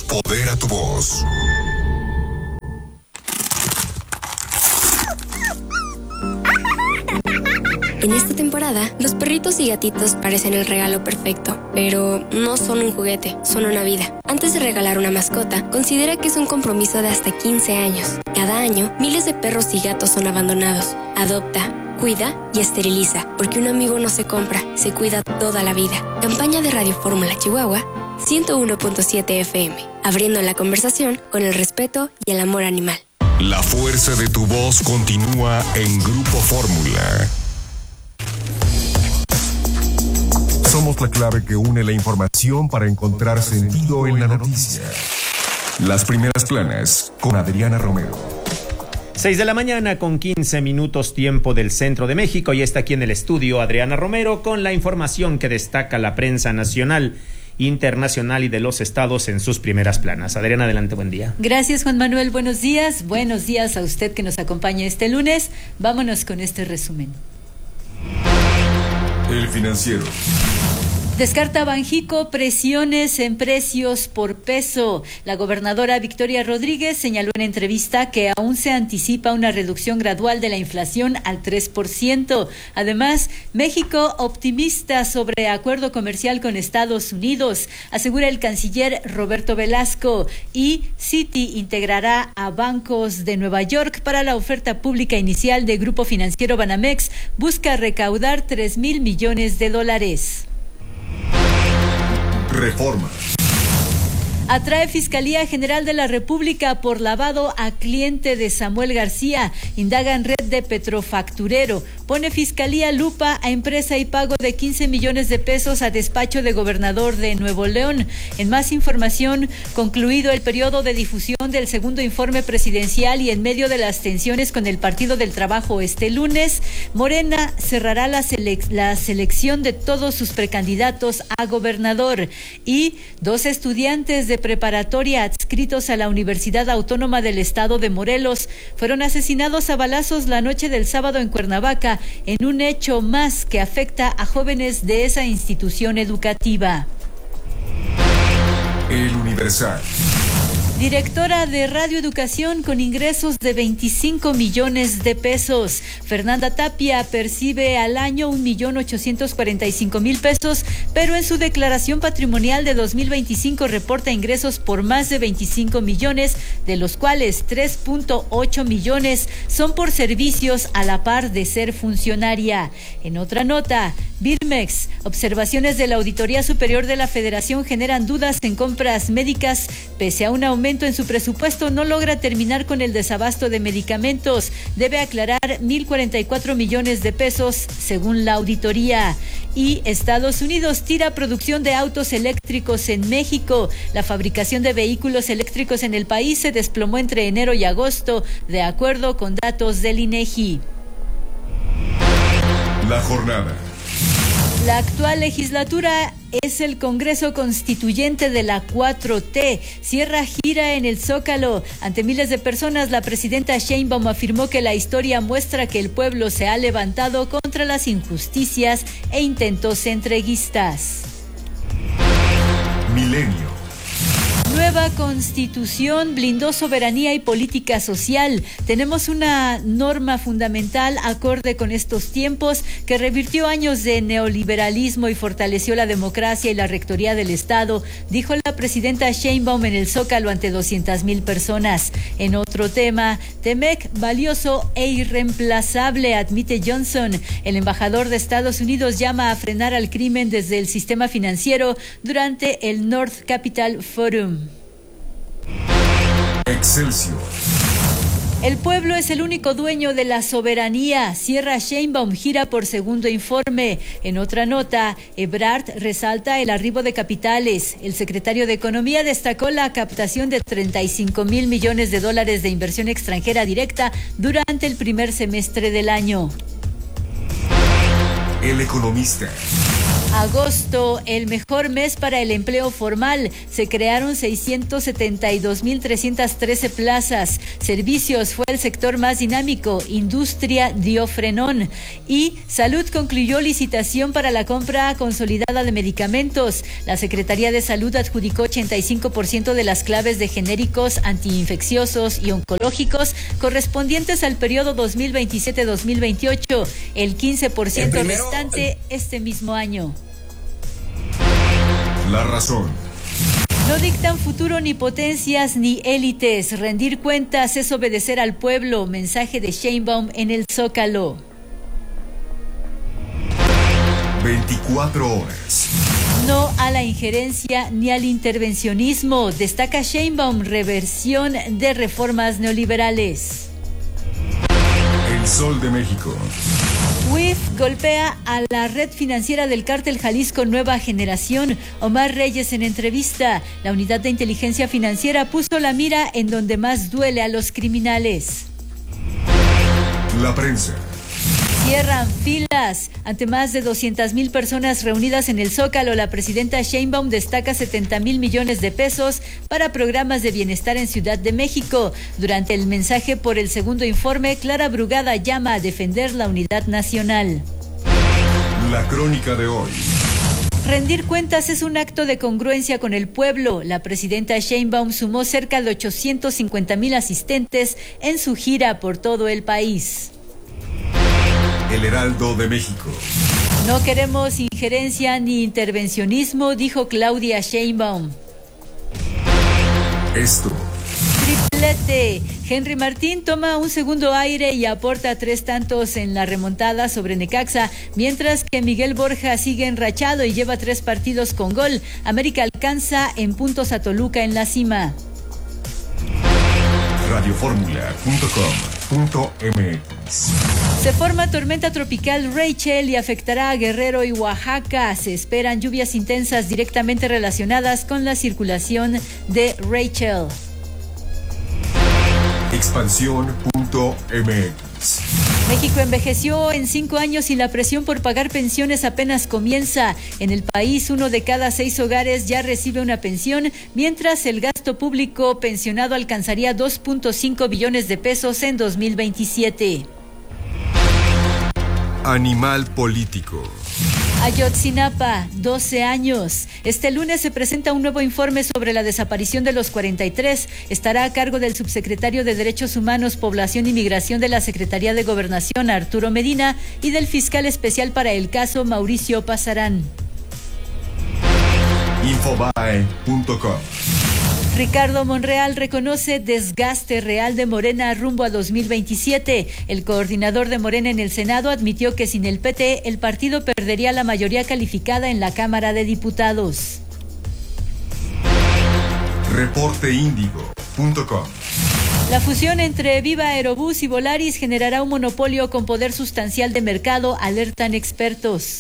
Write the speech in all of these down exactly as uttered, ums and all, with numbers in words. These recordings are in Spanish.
poder a tu voz. En esta temporada, los perritos y gatitos parecen el regalo perfecto, pero no son un juguete, son una vida. Antes de regalar una mascota, considera que es un compromiso de hasta quince años. Cada año, miles de perros y gatos son abandonados. Adopta, cuida y esteriliza, porque un amigo no se compra, se cuida toda la vida. Campaña de Radio Fórmula Chihuahua, ciento uno punto siete F M, abriendo la conversación con el respeto y el amor animal. La fuerza de tu voz continúa en Grupo Fórmula. Somos la clave que une la información para encontrar sentido en la noticia. Las primeras planas con Adriana Romero. seis de la mañana con quince minutos tiempo del centro de México y está aquí en el estudio Adriana Romero con la información que destaca la prensa nacional, internacional y de los estados en sus primeras planas. Adriana, adelante, buen día. Gracias, Juan Manuel, buenos días. Buenos días a usted que nos acompaña este lunes. Vámonos con este resumen. El Financiero. Descarta Banjico presiones en precios por peso. La gobernadora Victoria Rodríguez señaló en entrevista que aún se anticipa una reducción gradual de la inflación al tres por ciento. Además, México optimista sobre acuerdo comercial con Estados Unidos, asegura el canciller Roberto Velasco. Y Citi integrará a bancos de Nueva York para la oferta pública inicial de Grupo Financiero Banamex. Busca recaudar tres mil millones de dólares. Reforma. Atrae Fiscalía General de la República por lavado a cliente de Samuel García. Indagan red de Petrofacturero. Pone Fiscalía lupa a empresa y pago de quince millones de pesos a despacho de gobernador de Nuevo León. En más información, concluido el periodo de difusión del segundo informe presidencial y en medio de las tensiones con el Partido del Trabajo este lunes, Morena cerrará la, sele- la selección de todos sus precandidatos a gobernador. Y dos estudiantes de preparatoria adscritos a la Universidad Autónoma del Estado de Morelos fueron asesinados a balazos la noche del sábado en Cuernavaca, en un hecho más que afecta a jóvenes de esa institución educativa. El Universal. Directora de Radio Educación con ingresos de veinticinco millones de pesos. Fernanda Tapia percibe al año un millón ochocientos cuarenta y cinco mil pesos, pero en su declaración patrimonial de dos mil veinticinco reporta ingresos por más de veinticinco millones, de los cuales tres punto ocho millones son por servicios a la par de ser funcionaria. En otra nota, Birmex, observaciones de la Auditoría Superior de la Federación generan dudas en compras médicas, pese a un aumento en su presupuesto no logra terminar con el desabasto de medicamentos. Debe aclarar mil cuarenta y cuatro millones de pesos según la auditoría. Y Estados Unidos tira producción de autos eléctricos en México. La fabricación de vehículos eléctricos en el país se desplomó entre enero y agosto, de acuerdo con datos del INEGI. La jornada. La actual legislatura es el Congreso Constituyente de la cuatro T. Cierra gira en el Zócalo. Ante miles de personas, la presidenta Sheinbaum afirmó que la historia muestra que el pueblo se ha levantado contra las injusticias e intentos entreguistas. Milenio. Nueva Constitución blindó soberanía y política social. Tenemos una norma fundamental acorde con estos tiempos que revirtió años de neoliberalismo y fortaleció la democracia y la rectoría del Estado, dijo la presidenta Sheinbaum en el Zócalo ante doscientas mil personas. En otro tema, Temec valioso e irreemplazable, admite Johnson. El embajador de Estados Unidos llama a frenar al crimen desde el sistema financiero durante el North Capital Forum. Excelsior. El pueblo es el único dueño de la soberanía. Cierra Sheinbaum gira por segundo informe. En otra nota, Ebrard resalta el arribo de capitales. El secretario de Economía destacó la captación de treinta y cinco mil millones de dólares de inversión extranjera directa durante el primer semestre del año. El Economista. Agosto, el mejor mes para el empleo formal. Se crearon seiscientos setenta y dos mil trescientas trece plazas. Servicios fue el sector más dinámico. Industria dio frenón. Y salud concluyó licitación para la compra consolidada de medicamentos. La Secretaría de Salud adjudicó ochenta y cinco por ciento de las claves de genéricos antiinfecciosos y oncológicos correspondientes al periodo dos mil veintisiete a dos mil veintiocho. El quince por ciento primero, restante este mismo año. La razón. No dictan futuro ni potencias ni élites. Rendir cuentas es obedecer al pueblo. Mensaje de Sheinbaum en el Zócalo. veinticuatro horas. No a la injerencia ni al intervencionismo. Destaca Sheinbaum, reversión de reformas neoliberales. El Sol de México. U I F golpea a la red financiera del cártel Jalisco Nueva Generación. Omar Reyes en entrevista. La unidad de inteligencia financiera puso la mira en donde más duele a los criminales. La prensa. Cierran filas. Ante más de doscientas mil personas reunidas en el Zócalo, la presidenta Sheinbaum destaca setenta mil millones de pesos para programas de bienestar en Ciudad de México. Durante el mensaje por el segundo informe, Clara Brugada llama a defender la unidad nacional. La crónica de hoy. Rendir cuentas es un acto de congruencia con el pueblo. La presidenta Sheinbaum sumó cerca de ochocientos cincuenta mil asistentes en su gira por todo el país. El Heraldo de México. No queremos injerencia ni intervencionismo, dijo Claudia Sheinbaum. Esto. Triplete. Henry Martín toma un segundo aire y aporta tres tantos en la remontada sobre Necaxa, mientras que Miguel Borja sigue enrachado y lleva tres partidos con gol. América alcanza en puntos a Toluca en la cima. radioformula punto com punto m x. Se forma tormenta tropical Rachel y afectará a Guerrero y Oaxaca. Se esperan lluvias intensas directamente relacionadas con la circulación de Rachel. Expansión punto m x. México envejeció en cinco años y la presión por pagar pensiones apenas comienza. En el país, uno de cada seis hogares ya recibe una pensión, mientras el gasto público pensionado alcanzaría dos punto cinco billones de pesos en dos mil veintisiete. Animal político. Ayotzinapa, doce años. Este lunes se presenta un nuevo informe sobre la desaparición de los cuarenta y tres. Estará a cargo del subsecretario de Derechos Humanos, Población y Migración de la Secretaría de Gobernación, Arturo Medina, y del fiscal especial para el caso, Mauricio Pasarán. Infobae punto com. Ricardo Monreal reconoce desgaste real de Morena rumbo a dos mil veintisiete. El coordinador de Morena en el Senado admitió que sin el P T el partido perdería la mayoría calificada en la Cámara de Diputados. reporte índigo punto com. La fusión entre Viva Aerobús y Volaris generará un monopolio con poder sustancial de mercado, alertan expertos.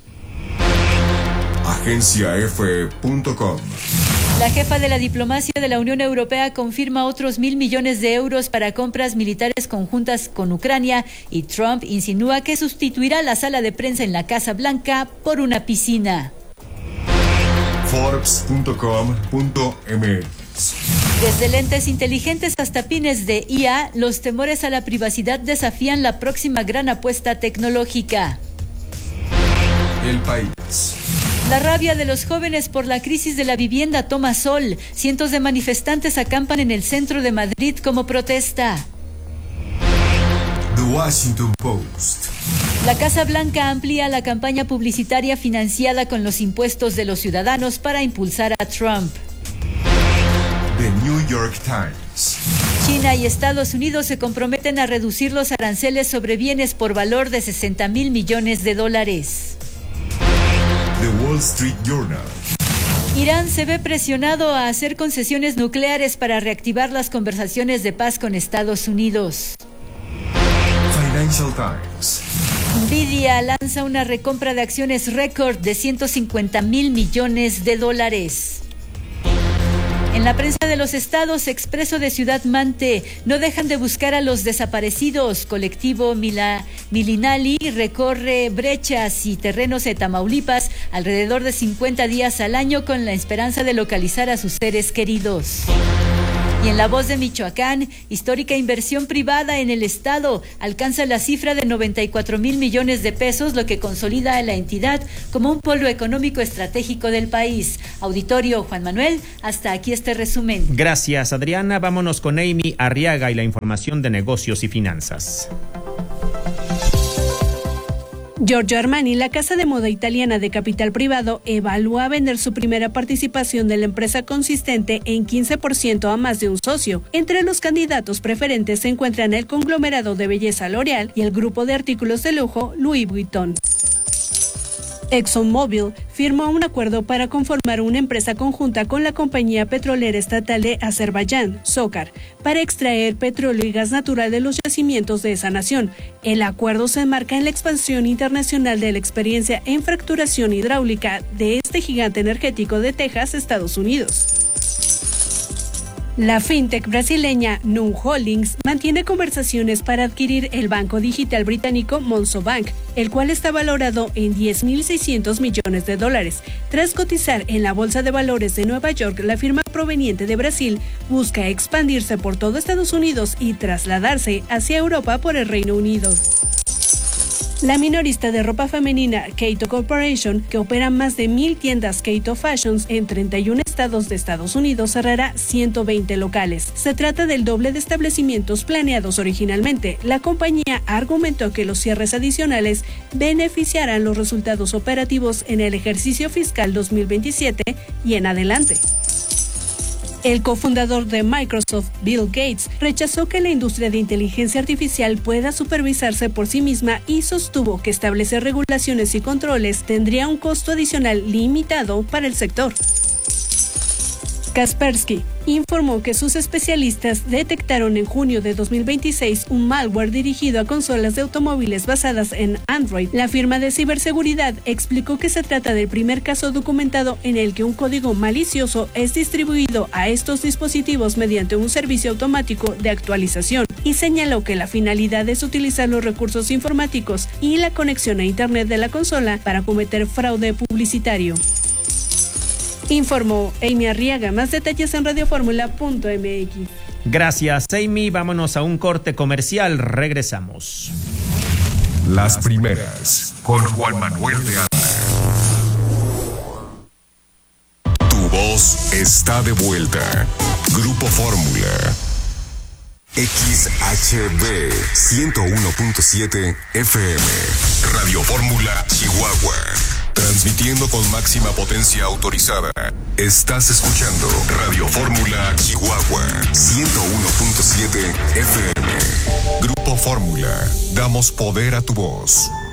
agencia efe punto com. La jefa de la diplomacia de la Unión Europea confirma otros mil millones de euros para compras militares conjuntas con Ucrania y Trump insinúa que sustituirá la sala de prensa en la Casa Blanca por una piscina. forbes punto com punto m x. Desde lentes inteligentes hasta pines de I A, los temores a la privacidad desafían la próxima gran apuesta tecnológica. El País. La rabia de los jóvenes por la crisis de la vivienda toma sol. Cientos de manifestantes acampan en el centro de Madrid como protesta. The Washington Post. La Casa Blanca amplía la campaña publicitaria financiada con los impuestos de los ciudadanos para impulsar a Trump. The New York Times. China y Estados Unidos se comprometen a reducir los aranceles sobre bienes por valor de sesenta mil millones de dólares. The Wall Street Journal. Irán se ve presionado a hacer concesiones nucleares para reactivar las conversaciones de paz con Estados Unidos. Financial Times. Nvidia lanza una recompra de acciones récord de ciento cincuenta mil millones de dólares. En la prensa de los estados, Expreso de Ciudad Mante, no dejan de buscar a los desaparecidos. Colectivo Mila, Milinali recorre brechas y terrenos de Tamaulipas alrededor de cincuenta días al año con la esperanza de localizar a sus seres queridos. Y en La Voz de Michoacán, histórica inversión privada en el estado alcanza la cifra de noventa y cuatro mil millones de pesos, lo que consolida a la entidad como un polo económico estratégico del país. Auditorio Juan Manuel, hasta aquí este resumen. Gracias, Adriana. Vámonos con Amy Arriaga y la información de negocios y finanzas. Giorgio Armani, la casa de moda italiana de capital privado, evalúa vender su primera participación de la empresa consistente en quince por ciento a más de un socio. Entre los candidatos preferentes se encuentran el conglomerado de belleza L'Oréal y el grupo de artículos de lujo Louis Vuitton. ExxonMobil firmó un acuerdo para conformar una empresa conjunta con la compañía petrolera estatal de Azerbaiyán, SOCAR, para extraer petróleo y gas natural de los yacimientos de esa nación. El acuerdo se enmarca en la expansión internacional de la experiencia en fracturación hidráulica de este gigante energético de Texas, Estados Unidos. La fintech brasileña Num Holdings mantiene conversaciones para adquirir el banco digital británico Monzo Bank, el cual está valorado en diez mil seiscientos millones de dólares. Tras cotizar en la Bolsa de Valores de Nueva York, la firma proveniente de Brasil busca expandirse por todo Estados Unidos y trasladarse hacia Europa por el Reino Unido. La minorista de ropa femenina Keito Corporation, que opera más de mil tiendas Keito Fashions en treinta y uno estados de Estados Unidos, cerrará ciento veinte locales. Se trata del doble de establecimientos planeados originalmente. La compañía argumentó que los cierres adicionales beneficiarán los resultados operativos en el ejercicio fiscal dos mil veintisiete y en adelante. El cofundador de Microsoft, Bill Gates, rechazó que la industria de inteligencia artificial pueda supervisarse por sí misma y sostuvo que establecer regulaciones y controles tendría un costo adicional limitado para el sector. Kaspersky informó que sus especialistas detectaron en junio de dos mil veintiséis un malware dirigido a consolas de automóviles basadas en Android. La firma de ciberseguridad explicó que se trata del primer caso documentado en el que un código malicioso es distribuido a estos dispositivos mediante un servicio automático de actualización, y señaló que la finalidad es utilizar los recursos informáticos y la conexión a Internet de la consola para cometer fraude publicitario. Informó Amy Arriaga. Más detalles en radioformula punto m x. Gracias, Amy. Vámonos a un corte comercial. Regresamos. Las primeras con Juan Manuel de Anda. Tu voz está de vuelta. Grupo Fórmula. X H B ciento uno punto siete F M. Radio Fórmula Chihuahua. Transmitiendo con máxima potencia autorizada. Estás escuchando Radio Fórmula Chihuahua ciento uno punto siete F M. Grupo Fórmula. Damos poder a tu voz.